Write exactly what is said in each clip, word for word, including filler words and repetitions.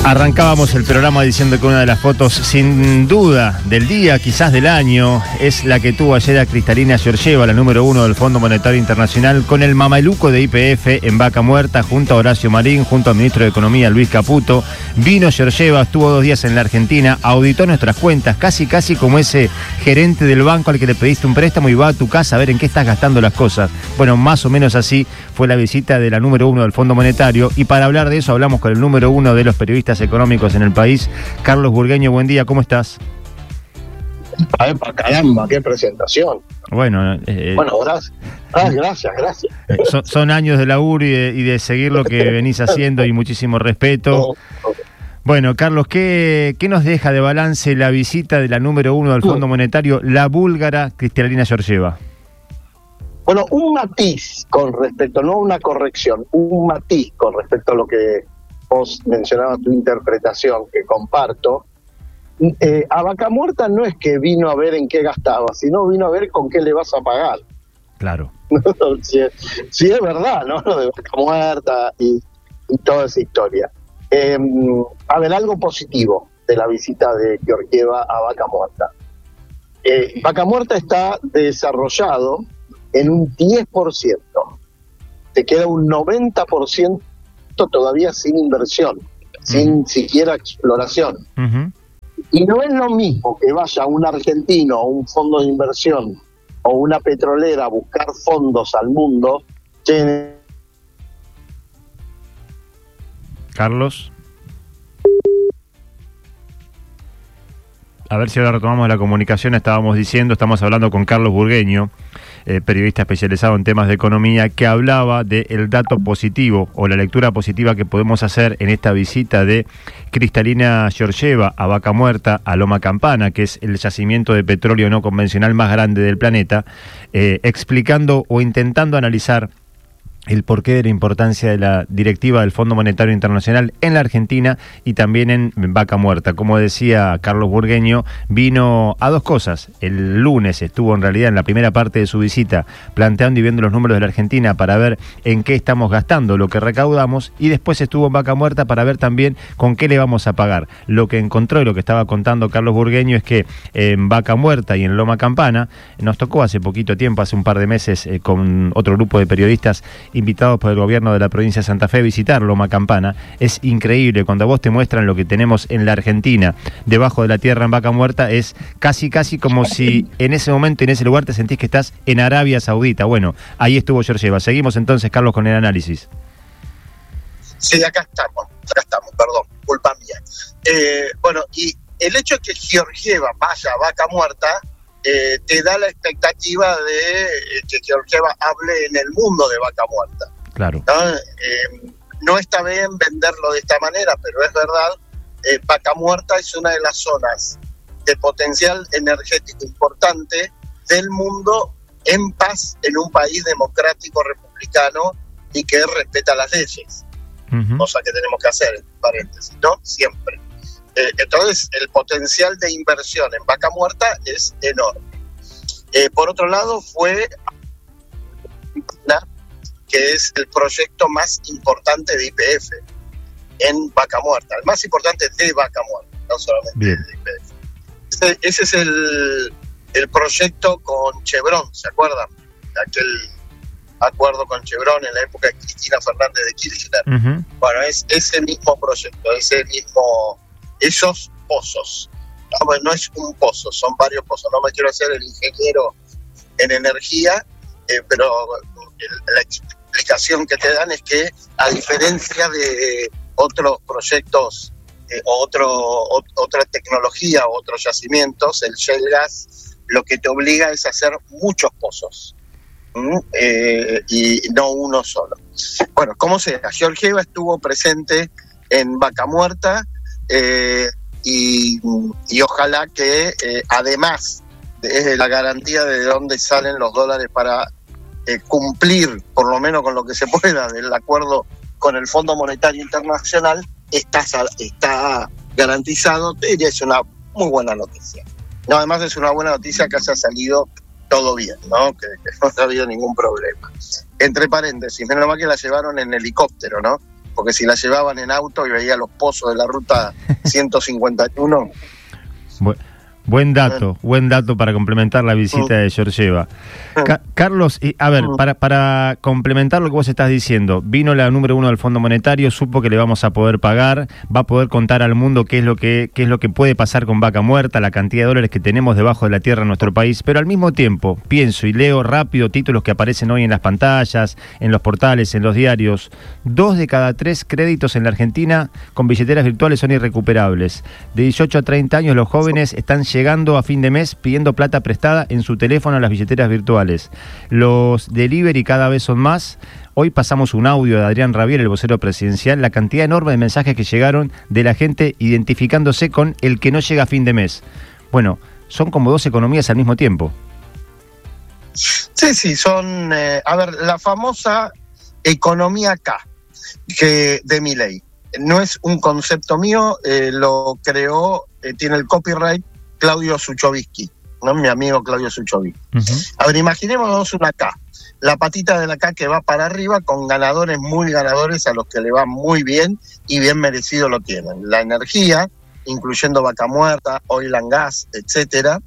Arrancábamos el programa diciendo que una de las fotos sin duda del día, quizás del año, es la que tuvo ayer a Cristalina Georgieva, la número uno del Fondo Monetario Internacional, con el mameluco de Y P F en Vaca Muerta, junto a Horacio Marín, junto al ministro de Economía Luis Caputo. Vino Georgieva, estuvo dos días en la Argentina, auditó nuestras cuentas, casi casi como ese gerente del banco al que le pediste un préstamo y va a tu casa a ver en qué estás gastando las cosas. Bueno, más o menos así fue la visita de la número uno del Fondo Monetario, y para hablar de eso hablamos con el número uno de los periodistas económicos en el país, Carlos Burgueño. Buen día, ¿cómo estás? A ver, caramba, qué presentación. Bueno, eh, bueno, gracias, ah, gracias, gracias. Son, son años de laburo y de, y de seguir lo que venís haciendo, y muchísimo respeto. Bueno, Carlos, ¿qué, qué nos deja de balance la visita de la número uno del Fondo Monetario, la búlgara Cristalina Georgieva? Bueno, un matiz con respecto, no una corrección, un matiz con respecto a lo que vos mencionabas, tu interpretación, que comparto. Eh, a Vaca Muerta no es que vino a ver en qué gastaba, sino vino a ver con qué le vas a pagar. Claro. si, es, si es verdad, ¿no? Lo de Vaca Muerta y, y toda esa historia. Eh, a ver, algo positivo de la visita de Georgieva a Vaca Muerta. Eh, Vaca Muerta está desarrollado en un diez por ciento. Te queda un noventa por ciento todavía sin inversión, uh-huh. sin siquiera exploración. Uh-huh. Y no es lo mismo que vaya un argentino o un fondo de inversión o una petrolera a buscar fondos al mundo que... Carlos. A ver si ahora retomamos la comunicación. Estábamos diciendo, estamos hablando con Carlos Burgueño, eh, periodista especializado en temas de economía, que hablaba del dato positivo o la lectura positiva que podemos hacer en esta visita de Cristalina Georgieva a Vaca Muerta, a Loma Campana, que es el yacimiento de petróleo no convencional más grande del planeta, eh, explicando o intentando analizar el porqué de la importancia de la directiva del Fondo Monetario Internacional en la Argentina y también en Vaca Muerta. Como decía Carlos Burgueño, vino a dos cosas. El lunes estuvo en realidad en la primera parte de su visita planteando y viendo los números de la Argentina para ver en qué estamos gastando lo que recaudamos, y después estuvo en Vaca Muerta para ver también con qué le vamos a pagar. Lo que encontró y lo que estaba contando Carlos Burgueño es que en Vaca Muerta y en Loma Campana nos tocó hace poquito tiempo, hace un par de meses, eh, con otro grupo de periodistas invitados por el gobierno de la provincia de Santa Fe a visitar Loma Campana. Es increíble, cuando a vos te muestran lo que tenemos en la Argentina, debajo de la tierra en Vaca Muerta, es casi casi como si en ese momento, en ese lugar, te sentís que estás en Arabia Saudita. Bueno, ahí estuvo Georgieva. Seguimos entonces, Carlos, con el análisis. Sí, acá estamos, acá estamos, perdón, culpa mía. Eh, bueno, y el hecho de que Georgieva vaya a Vaca Muerta eh, te da la expectativa de eh, que Georgieva hable en el mundo de Vaca Muerta. Claro. ¿No? Eh, no está bien venderlo de esta manera, pero es verdad. Eh, Vaca Muerta es una de las zonas de potencial energético importante del mundo en paz, en un país democrático, republicano y que respeta las leyes. Uh-huh. Cosa que tenemos que hacer, en paréntesis, ¿no? Siempre. Eh, entonces, el potencial de inversión en Vaca Muerta es enorme. Eh, por otro lado, fue que es el proyecto más importante de Y P F en Vaca Muerta, el más importante de Vaca Muerta, no solamente Bien. de Y P F. Ese, ese es el, el proyecto con Chevron, ¿se acuerdan? Aquel acuerdo con Chevron en la época de Cristina Fernández de Kirchner. Uh-huh. Bueno, es ese mismo proyecto, ese mismo, esos pozos. No, no es un pozo, son varios pozos. No me quiero hacer el ingeniero en energía, eh, pero la explicación que te dan es que, a diferencia de otros proyectos eh, o otro, o, otra tecnología o otros yacimientos, el shale gas lo que te obliga es a hacer muchos pozos ¿Mm? eh, y no uno solo. Bueno, como sea, Georgieva estuvo presente en Vaca Muerta eh, y, y ojalá que eh, además de la garantía de dónde salen los dólares para Eh, cumplir, por lo menos con lo que se pueda, del acuerdo con el Fondo Monetario Internacional, está, está garantizado. Y es una muy buena noticia. No, además es una buena noticia que haya salido todo bien, ¿no? Que, que no ha habido ningún problema. Entre paréntesis, menos mal que la llevaron en helicóptero, ¿no? porque si la llevaban en auto y veía los pozos de la ruta ciento cincuenta y uno... Bueno. Buen dato, buen dato para complementar la visita de Georgieva. Ca- Carlos, y, a ver, para, para complementar lo que vos estás diciendo, vino la número uno del Fondo Monetario, supo que le vamos a poder pagar, va a poder contar al mundo qué es lo que qué es lo que puede pasar con Vaca Muerta, la cantidad de dólares que tenemos debajo de la tierra en nuestro país, pero al mismo tiempo pienso y leo rápido títulos que aparecen hoy en las pantallas, en los portales, en los diarios. Dos de cada tres créditos en la Argentina con billeteras virtuales son irrecuperables. De dieciocho a treinta años los jóvenes están llegando a fin de mes pidiendo plata prestada en su teléfono a las billeteras virtuales. Los delivery cada vez son más. Hoy pasamos un audio de Adrián Rabier, el vocero presidencial, la cantidad enorme de mensajes que llegaron de la gente identificándose con el que no llega a fin de mes. Bueno, son como dos economías al mismo tiempo. Sí, sí, son, eh, a ver, la famosa economía K, que de Milei. No es un concepto mío, eh, lo creó, eh, tiene el copyright Claudio Suchovsky, ¿no? Mi amigo Claudio Suchovsky. Uh-huh. A ver, imaginémonos una K, la patita de la K que va para arriba con ganadores muy ganadores a los que le va muy bien y bien merecido lo tienen. La energía, incluyendo Vaca Muerta, oil and gas, etcétera.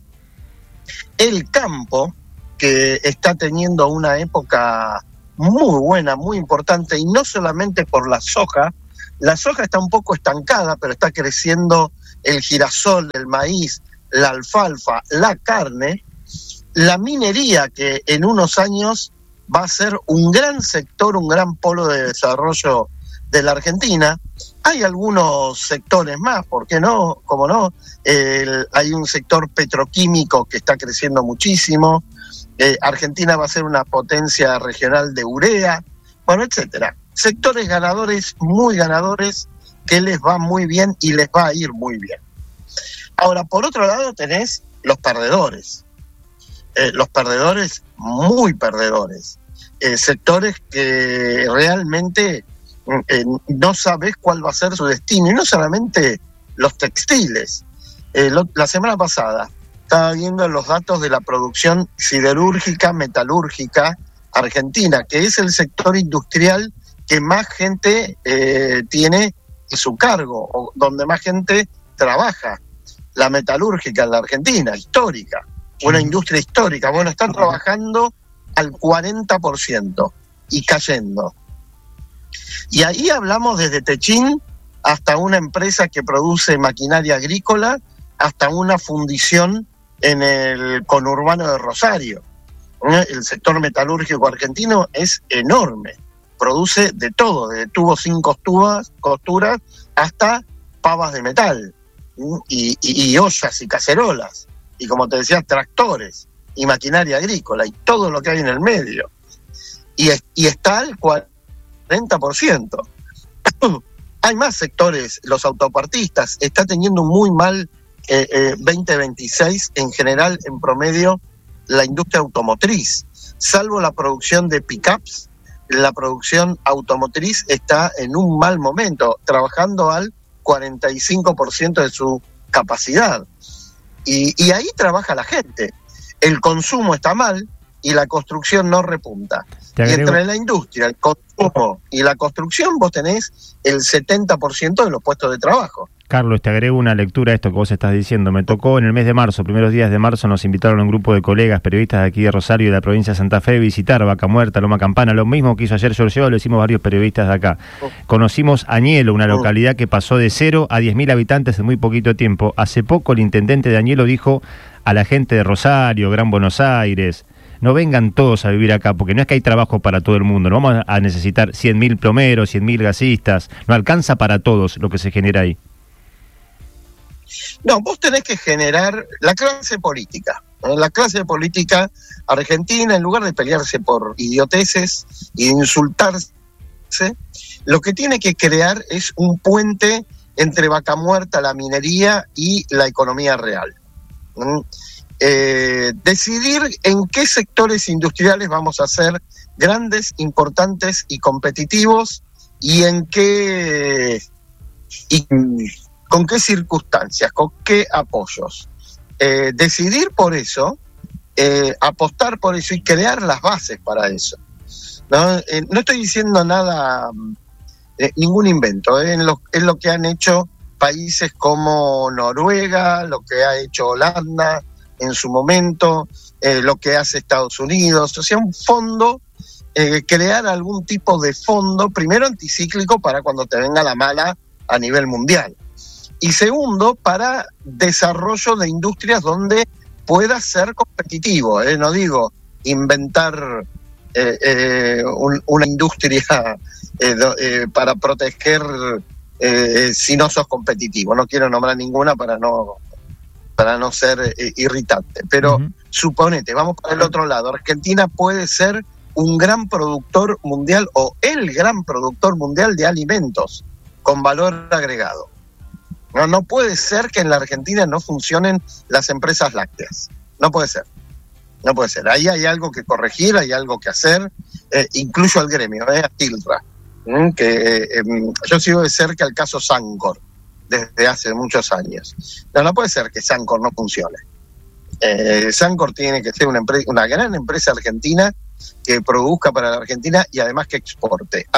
El campo, que está teniendo una época muy buena, muy importante, y no solamente por la soja. La soja está un poco estancada, pero está creciendo el girasol, el maíz, la alfalfa, la carne, la minería, que en unos años va a ser un gran sector, un gran polo de desarrollo de la Argentina. Hay algunos sectores más, ¿por qué no? ¿Cómo no? El, hay un sector petroquímico que está creciendo muchísimo. Eh, Argentina va a ser una potencia regional de urea, bueno, etcétera. Sectores ganadores, muy ganadores, que les va muy bien y les va a ir muy bien. Ahora, por otro lado, tenés los perdedores. Eh, los perdedores, muy perdedores. Eh, sectores que realmente eh, no sabés cuál va a ser su destino. Y no solamente los textiles. Eh, lo, la semana pasada estaba viendo los datos de la producción siderúrgica, metalúrgica argentina, que es el sector industrial que más gente eh, tiene en su cargo, o donde más gente trabaja. La metalúrgica en la Argentina, histórica, una industria histórica, bueno, está trabajando al cuarenta por ciento y cayendo. Y ahí hablamos desde Techín hasta una empresa que produce maquinaria agrícola, hasta una fundición en el conurbano de Rosario. El sector metalúrgico argentino es enorme, produce de todo, desde tubos sin costuras, costuras hasta pavas de metal. Y, y, y ollas y cacerolas, y como te decía, tractores y maquinaria agrícola y todo lo que hay en el medio. Y, y está al cuarenta por ciento. Hay más sectores, los autopartistas, está teniendo un muy mal eh, eh, veinte veintiséis en general, en promedio, la industria automotriz. Salvo la producción de pickups, la producción automotriz está en un mal momento, trabajando al cuarenta y cinco por ciento de su capacidad. Y, y ahí trabaja la gente. El consumo está mal y la construcción no repunta. Y entre la industria, el consumo y la construcción vos tenés el setenta por ciento de los puestos de trabajo. Carlos, te agrego una lectura a esto que vos estás diciendo. Me tocó en el mes de marzo, primeros días de marzo, nos invitaron a un grupo de colegas, periodistas de aquí de Rosario y de la provincia de Santa Fe, a visitar Vaca Muerta, Loma Campana, lo mismo que hizo ayer Georgieva, lo hicimos varios periodistas de acá. Conocimos Añelo, una localidad que pasó de cero a diez mil habitantes en muy poquito tiempo. Hace poco el intendente de Añelo dijo a la gente de Rosario, Gran Buenos Aires, no vengan todos a vivir acá, porque no es que hay trabajo para todo el mundo, no vamos a necesitar cien mil plomeros, cien mil gasistas, no alcanza para todos lo que se genera ahí. No, vos tenés que generar la clase política. ¿no? La clase política argentina, en lugar de pelearse por idioteces y de insultarse, lo que tiene que crear es un puente entre Vaca Muerta, la minería y la economía real. ¿Mm? Eh, decidir en qué sectores industriales vamos a ser grandes, importantes y competitivos, y en qué... Y, ¿Con qué circunstancias? ¿Con qué apoyos? Eh, decidir por eso, eh, apostar por eso y crear las bases para eso. No, eh, no estoy diciendo nada eh, ningún invento, ¿eh? es, lo, es lo que han hecho países como Noruega, lo que ha hecho Holanda en su momento, eh, lo que hace Estados Unidos, o sea, un fondo, eh, crear algún tipo de fondo, primero anticíclico para cuando te venga la mala a nivel mundial, y segundo, para desarrollo de industrias donde pueda ser competitivo, ¿eh? No digo inventar eh, eh, un, una industria eh, eh, para proteger eh, si no sos competitivo. No quiero nombrar ninguna para no para no ser eh, irritante, pero uh-huh. Suponete, vamos para el otro lado, Argentina puede ser un gran productor mundial o el gran productor mundial de alimentos con valor agregado. No, no puede ser que en la Argentina no funcionen las empresas lácteas. No puede ser. No puede ser. Ahí hay algo que corregir, hay algo que hacer. Eh, incluyo al gremio, eh, a Tilra. ¿Mm? Que eh, yo sigo de cerca el caso Sancor desde hace muchos años. No, no puede ser que Sancor no funcione. Eh, Sancor tiene que ser una, empre- una gran empresa argentina que produzca para la Argentina y además que exporte.